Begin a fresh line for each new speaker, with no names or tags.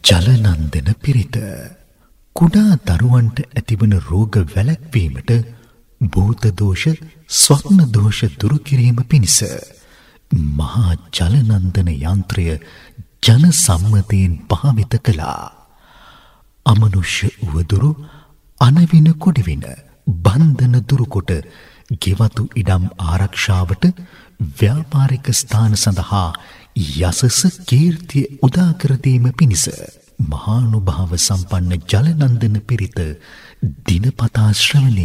ජලනන්දන පිරිත. කුඩා දරුවන්ට ඇතිවන රෝග වැළැක්වීමට භූත දෝෂ ස්වප්න දෝෂ දුරු කිරීම පිණිස මහා ජලනන්දන යන්ත්‍රය ජන සම්මතයෙන් භාවිත කළා. අමනුෂ්‍ය උවදුරු අනවින කොඩිවින බන්ධන දුරුකොට ගෙවතු ඉඩම් ආරක්ෂාවට ව්‍යාපාරික ස්ථාන සඳහා යසස කීර්තිය උදාකරදීම පිණිස මහානුභාව සම්පන්න ජලනන්දන පිරිත දිනපතා ශ්‍රවණය